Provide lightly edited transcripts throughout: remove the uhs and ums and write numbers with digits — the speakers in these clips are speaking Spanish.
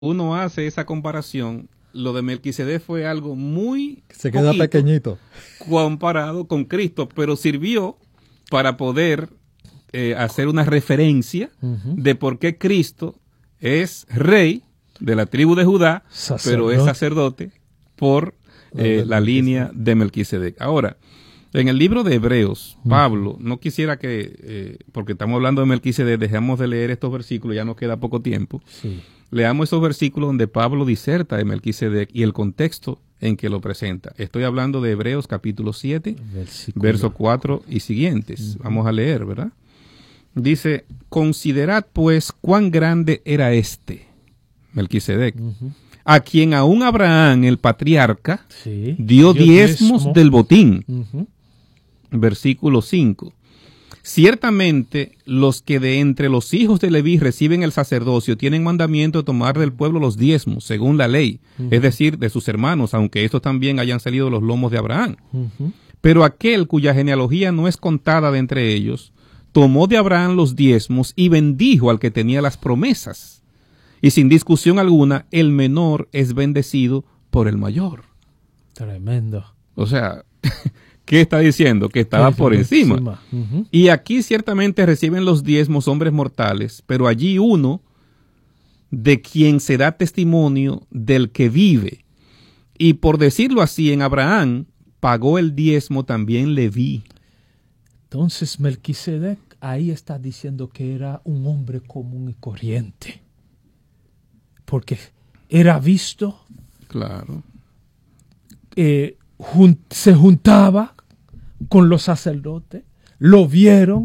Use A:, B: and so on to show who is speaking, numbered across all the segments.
A: uno hace esa comparación, lo de Melquisedec fue algo muy
B: se queda pequeñito
A: comparado con Cristo, pero sirvió para poder hacer una referencia de por qué Cristo es rey de la tribu de Judá, pero es sacerdote por la línea de Melquisedec. Ahora, en el libro de Hebreos, Pablo, no quisiera que, porque estamos hablando de Melquisedec, dejemos de leer estos versículos, ya nos queda poco tiempo.
B: Sí.
A: Leamos esos versículos donde Pablo diserta de Melquisedec y el contexto en que lo presenta. Estoy hablando de Hebreos capítulo 7, verso 4 y siguientes. Vamos a leer, ¿verdad? Dice, considerad pues cuán grande era Melquisedec, a quien aún Abraham, el patriarca, dio diezmos del botín. Versículo 5. Ciertamente los que de entre los hijos de Leví reciben el sacerdocio tienen mandamiento de tomar del pueblo los diezmos, según la ley, es decir, de sus hermanos, aunque estos también hayan salido de los lomos de Abraham. Pero aquel cuya genealogía no es contada de entre ellos, tomó de Abraham los diezmos y bendijo al que tenía las promesas. Y sin discusión alguna, el menor es bendecido por el mayor.
B: Tremendo.
A: O sea, ¿qué está diciendo? Que estaba por encima. Y aquí ciertamente reciben los diezmos hombres mortales, pero allí uno de quien se da testimonio del que vive. Y por decirlo así, en Abraham pagó el diezmo también Leví.
B: Entonces Melquisedec ahí está diciendo que era un hombre común y corriente. Porque era visto.
A: Claro.
B: Se juntaba con los sacerdotes, lo vieron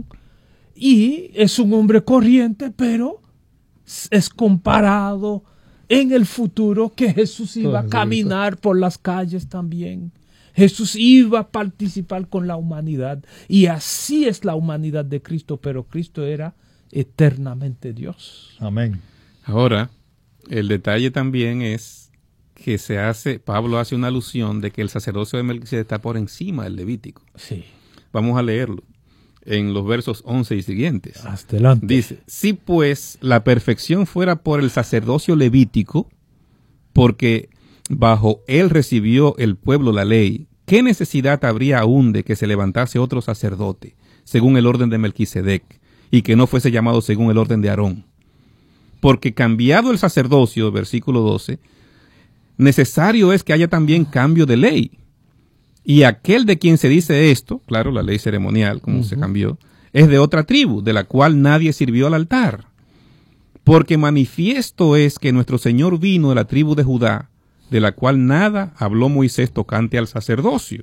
B: y es un hombre corriente, pero es comparado en el futuro que Jesús iba a caminar por las calles también. Jesús iba a participar con la humanidad y así es la humanidad de Cristo, pero Cristo era eternamente Dios.
A: Amén. Ahora, el detalle también es que Pablo hace una alusión de que el sacerdocio de Melquisedec está por encima del Levítico.
B: Sí.
A: Vamos a leerlo en los versos 11 y siguientes.
B: Adelante.
A: Dice, si pues la perfección fuera por el sacerdocio levítico, porque bajo él recibió el pueblo la ley, ¿qué necesidad habría aún de que se levantase otro sacerdote, según el orden de Melquisedec, y que no fuese llamado según el orden de Aarón? Porque cambiado el sacerdocio, versículo 12, necesario es que haya también cambio de ley. Y aquel de quien se dice esto, claro, la ley ceremonial, como se cambió, es de otra tribu, de la cual nadie sirvió al altar. Porque manifiesto es que nuestro Señor vino de la tribu de Judá, de la cual nada habló Moisés tocante al sacerdocio.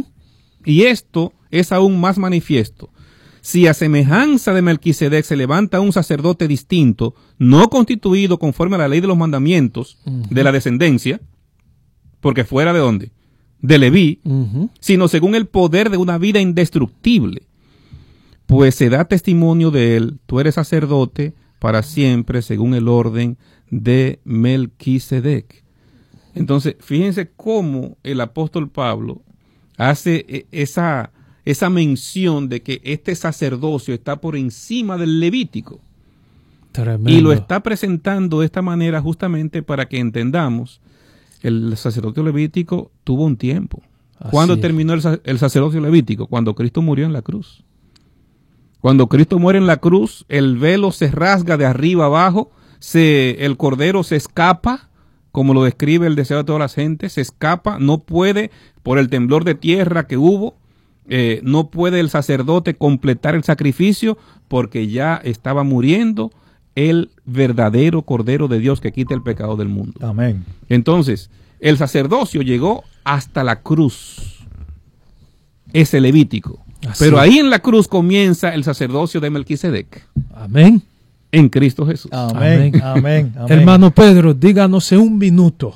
A: Y esto es aún más manifiesto. Si a semejanza de Melquisedec se levanta un sacerdote distinto, no constituido conforme a la ley de los mandamientos de la descendencia, porque fuera de ¿dónde? De Leví, sino según el poder de una vida indestructible, pues se da testimonio de él, tú eres sacerdote para siempre según el orden de Melquisedec. Entonces, fíjense cómo el apóstol Pablo hace esa mención de que este sacerdocio está por encima del Levítico.
B: Tremendo.
A: Y lo está presentando de esta manera justamente para que entendamos. El sacerdocio levítico tuvo un tiempo. ¿Cuándo terminó el sacerdocio levítico? Cuando Cristo murió en la cruz. Cuando Cristo muere en la cruz, el velo se rasga de arriba abajo, el cordero se escapa, como lo describe el deseo de todas las gentes, se escapa, no puede, por el temblor de tierra que hubo, no puede el sacerdote completar el sacrificio porque ya estaba muriendo el verdadero Cordero de Dios que quita el pecado del mundo.
B: Amén.
A: Entonces, el sacerdocio llegó hasta la cruz, ese levítico.
B: Así.
A: Pero ahí en la cruz comienza el sacerdocio de Melquisedec.
B: Amén.
A: En Cristo Jesús.
B: Amén. Amén. Amén. Hermano Pedro, díganos en un minuto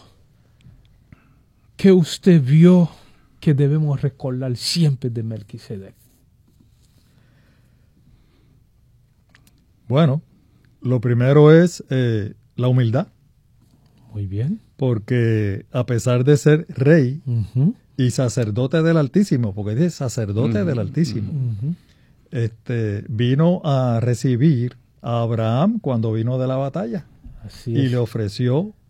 B: qué usted vio que debemos recordar siempre de Melquisedec.
C: Bueno, lo primero es la humildad.
B: Muy bien.
C: Porque a pesar de ser rey y sacerdote del Altísimo, porque dice sacerdote del Altísimo, vino a recibir a Abraham cuando vino de la batalla.
B: Así
C: y
B: es.
C: le ofreció